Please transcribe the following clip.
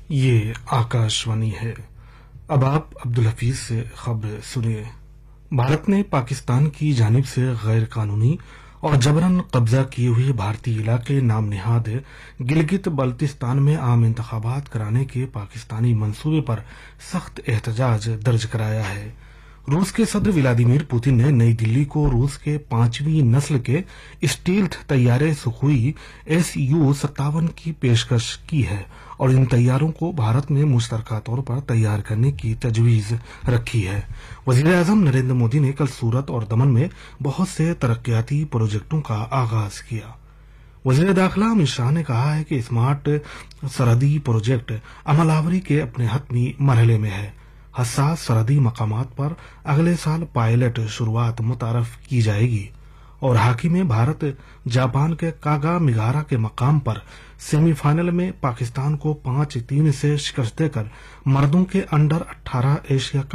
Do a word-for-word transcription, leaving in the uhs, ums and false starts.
یہ آکاشوانی ہے۔ اب آپ عبدالحفیظ سے خبر سنیے۔ بھارت نے پاکستان کی جانب سے غیر قانونی اور جبراً قبضہ کیے ہوئے بھارتی علاقے نام نہاد گلگت بلتستان میں عام انتخابات کرانے کے پاکستانی منصوبے پر سخت احتجاج درج کرایا ہے۔ روس کے صدر ولادیمیر پوتن نے نئی دلی کو روس کے پانچویں نسل کے اسٹیلتھ طیارے سخوئی ایس یو ستاون کی پیشکش کی ہے اور ان طیاروں کو بھارت میں مشترکہ طور پر تیار کرنے کی تجویز رکھی ہے۔ وزیر اعظم نریندر مودی نے کل سورت اور دمن میں بہت سے ترقیاتی پروجیکٹوں کا آغاز کیا۔ وزیر داخلہ امت شاہ نے کہا ہے کہ اسمارٹ سرحدی پروجیکٹ عمل آوری کے اپنے حتمی مرحلے میں ہے۔ حساس سرحدی مقامات پر اگلے سال پائلٹ شروعات متعارف کی جائے گی اور ہاکی میں بھارت جاپان کے کاگا میگارا کے مقام پر سیمی فائنل میں پاکستان کو پانچ تین سے شکست دے کر مردوں کے انڈر اٹھارہ ایشیا